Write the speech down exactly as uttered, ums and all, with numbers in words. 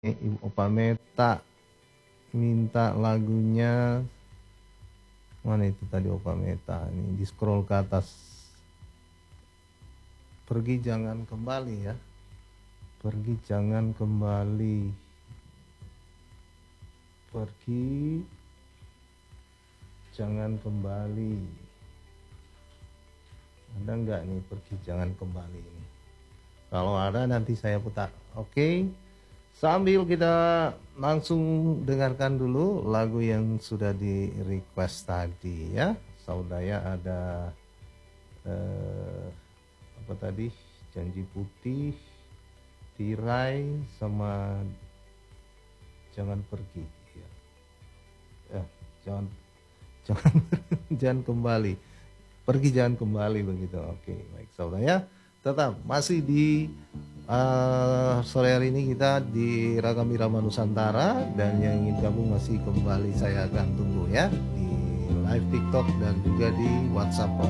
Ibu Opa Meta minta lagunya mana itu tadi Opa Meta, ini di scroll ke atas. Pergi jangan kembali ya, pergi jangan kembali, pergi jangan kembali. Ada nggak nih pergi jangan kembali ini? Kalau ada nanti saya putar. Oke, sambil kita langsung dengarkan dulu lagu yang sudah di request tadi ya. Saudaya ada eh, apa tadi, Janji Putih, Tirai, sama Jangan Pergi ya. Eh, jangan jangan jangan kembali, pergi jangan kembali begitu. Oke, baik saudara, tetap masih di uh, sore hari ini kita di Ragam Irama Nusantara, dan yang ingin gabung masih kembali saya akan tunggu ya di live TikTok dan juga di WhatsApp.